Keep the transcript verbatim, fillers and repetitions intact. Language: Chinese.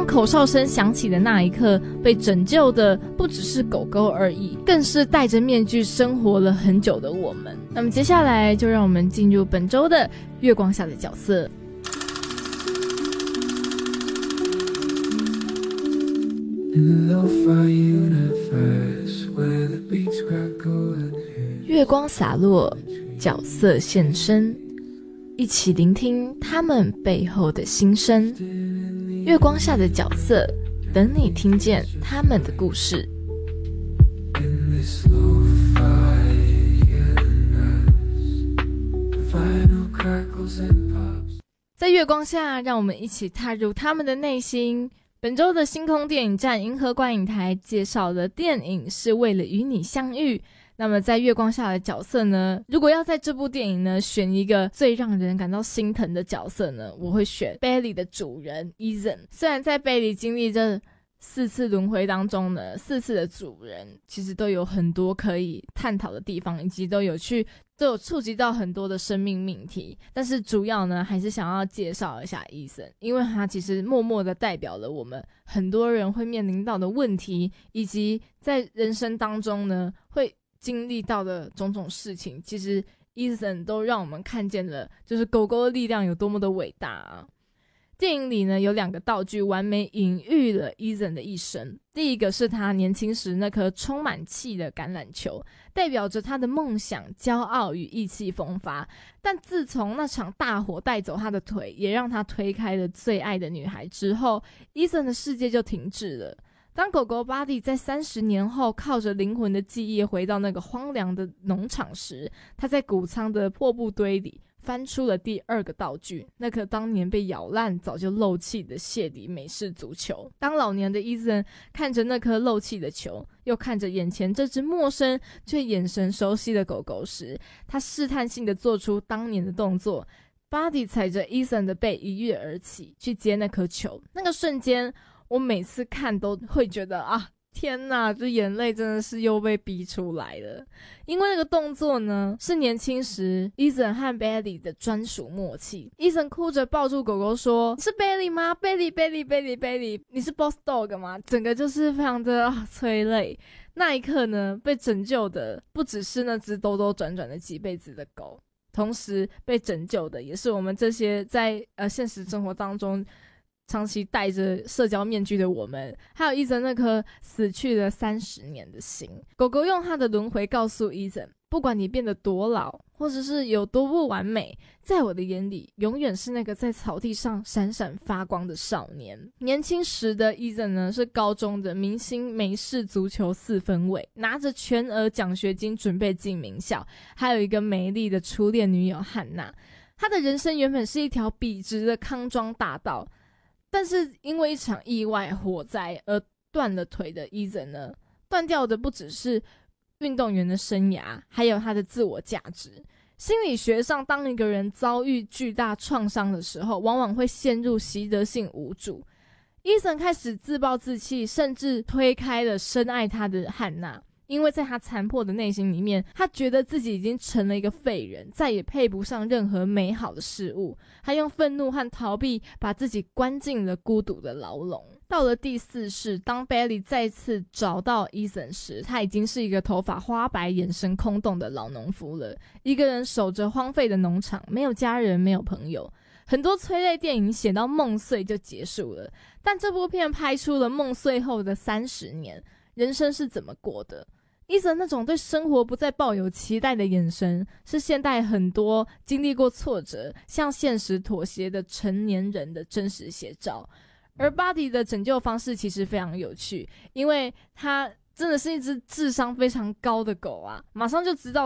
口哨声响起的那一刻，被拯救的不只是狗狗而已，更是戴着面具生活了很久的我们。那么接下来就让我们进入本周的月光下的角色。月光洒落，角色现身，一起聆听他们背后的心声。月光下的角色，等你听见他们的故事。在月光下，让我们一起踏入他们的内心。本周的星空电影站银河观影台介绍的电影是为了与你相遇。那么在月光下的角色呢，如果要在这部电影呢选一个最让人感到心疼的角色呢，我会选 Bailey 的主人 Ethan。 虽然在 Bailey 经历这四次轮回当中呢，四次的主人其实都有很多可以探讨的地方，以及都有去都有触及到很多的生命命题，但是主要呢还是想要介绍一下 Ethan， 因为他其实默默的代表了我们很多人会面临到的问题，以及在人生当中呢会经历到的种种事情，其实 Ethan 都让我们看见了就是狗狗的力量有多么的伟大啊。电影里呢有两个道具完美隐喻了 Ethan 的一生。第一个是他年轻时那颗充满气的橄榄球，代表着他的梦想、骄傲与意气风发，但自从那场大火带走他的腿，也让他推开了最爱的女孩之后， Ethan 的世界就停滞了。当狗狗 Buddy 在三十年后靠着灵魂的记忆回到那个荒凉的农场时，他在谷仓的破布堆里翻出了第二个道具，那颗当年被咬烂早就漏气的谢迪美式足球。当老年的 Ethan 看着那颗漏气的球，又看着眼前这只陌生却眼神熟悉的狗狗时，他试探性地做出当年的动作。 Buddy 踩着 Ethan 的背一跃而起去接那颗球，那个瞬间我每次看都会觉得啊，天哪，这眼泪真的是又被逼出来了。因为那个动作呢是年轻时 Ethan 和 Bailey 的专属默契。 Ethan 哭着抱住狗狗说，你是 Bailey 吗？ Bailey Bailey Bailey Bailey 你是 Boss Dog 吗？整个就是非常的、啊、催泪。那一刻呢，被拯救的不只是那只兜兜转转的几辈子的狗，同时被拯救的也是我们这些在呃现实生活当中长期戴着社交面具的我们，还有 Ethan 那颗死去了三十年的心。狗狗用它的轮回告诉 Ethan， 不管你变得多老，或者是有多不完美，在我的眼里永远是那个在草地上闪闪发光的少年。年轻时的 Ethan 呢，是高中的明星美式足球四分卫，拿着全额奖学金准备进名校，还有一个美丽的初恋女友汉娜。他的人生原本是一条笔直的康庄大道，但是因为一场意外火灾而断了腿的 Ethan 呢，断掉的不只是运动员的生涯，还有他的自我价值。心理学上，当一个人遭遇巨大创伤的时候，往往会陷入习得性无助。 Ethan 开始自暴自弃，甚至推开了深爱他的汉娜，因为在他残破的内心里面，他觉得自己已经成了一个废人，再也配不上任何美好的事物。他用愤怒和逃避把自己关进了孤独的牢笼。到了第四世，当 Bailey 再次找到 Ethan 时，他已经是一个头发花白、眼神空洞的老农夫了，一个人守着荒废的农场，没有家人，没有朋友。很多催泪电影写到梦碎就结束了，但这部片拍出了梦碎后的三十年，人生是怎么过的。Ethan 那种对生活不再抱有期待的眼神，是现代很多经历过挫折、向现实妥协的成年人的真实写照。而 Buddy 的拯救方式其实非常有趣，因为他真的是一只智商非常高的狗啊，马上就知道